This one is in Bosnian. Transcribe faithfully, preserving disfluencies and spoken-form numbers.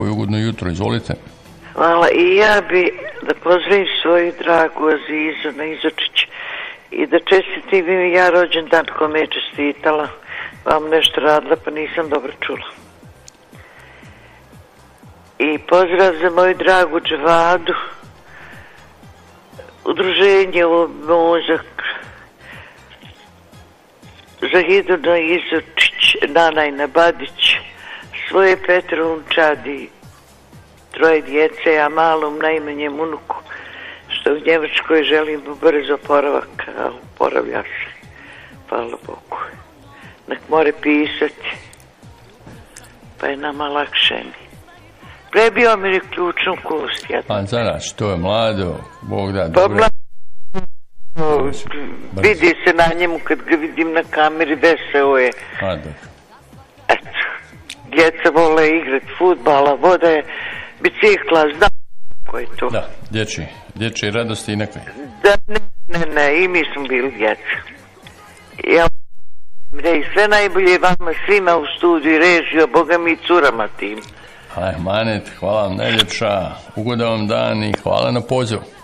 Ugodno jutro, izvolite. Hvala. I ja bi da pozdravim svoju dragu Azizu na Izočić i da čestitim im ja rođendan kome je čestitala. Vam nešto radila pa nisam dobro čula. I pozdrav za moju dragu Dževadu, udruženje Mozak, Zahidu na Izočić, Nanajna Badić, svoje Petrunčadi, troje djece, a malom najmanjem unuku, što u Njemačkoj želim brzo oporavak, a oporavlja se. Hvala Bogu. Nek more pisati, pa je nama lakše mi. Prebio mi je ključnu kost. Pa znaš, to je mlado, Bog da pa dobro. Mlado, vidi se na njemu kad ga vidim na kameri, veseo je. A, dobro. Eto, djeca vole igrati fudbala, voda je bicikla, znam ko je to. Da, dječji, dječji radosti i nekaj. Da, ne, ne, ne, i mi smo bili djeca. Ja, i sve najbolje vama svima u studiju, režio, Boga mi i curama tim. Aj, Manet, hvala vam najljepša, ugodan vam dan i hvala na pozivu.